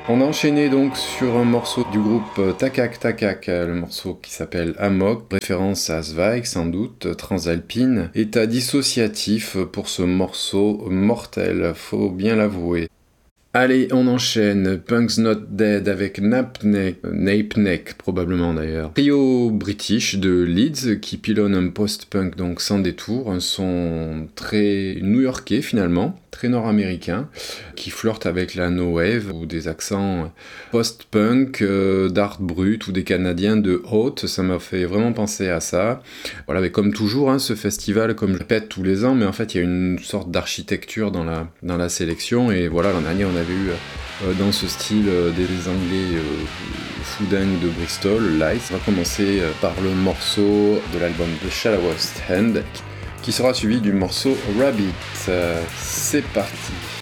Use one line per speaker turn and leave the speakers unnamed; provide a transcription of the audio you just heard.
On a enchaîné donc sur un morceau du groupe Takak Takak, le morceau qui s'appelle Amok, référence à Zweig sans doute, Transalpine, état dissociatif pour ce morceau mortel, faut bien l'avouer. Allez, on enchaîne. Punk's Not Dead avec Napeneck probablement d'ailleurs. Trio british de Leeds qui pilonne un post-punk donc sans détour, un son très new-yorkais finalement, très nord-américain, qui flirte avec la no wave ou des accents post-punk, d'art brut ou des Canadiens de Haute, ça m'a fait vraiment penser à ça. Voilà, mais comme toujours, hein, ce festival, comme je répète tous les ans, mais en fait il y a une sorte d'architecture dans la sélection, et voilà, l'an dernier on avait eu dans ce style des Anglais foudingues de Bristol, Light. On va commencer par le morceau de l'album The Shallowest Hand, qui sera suivi du morceau Rabbit. C'est parti.